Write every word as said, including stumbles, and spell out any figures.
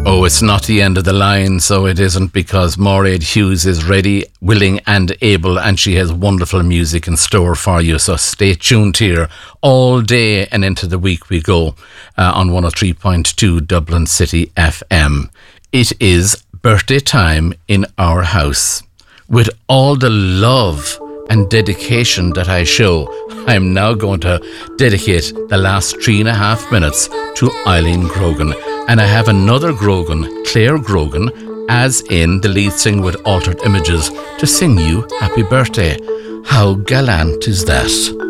Oh, it's not the end of the line, so it isn't, because Mairead Hughes is ready, willing and able, and she has wonderful music in store for you. So stay tuned here all day and into the week we go uh, on one oh three point two Dublin City F M. It is birthday time in our house. With all the love and dedication that I show, I'm now going to dedicate the last three and a half minutes to Eileen Grogan. And I have another Grogan, Claire Grogan, as in the lead singer with Altered Images, to sing you happy birthday. How gallant is that?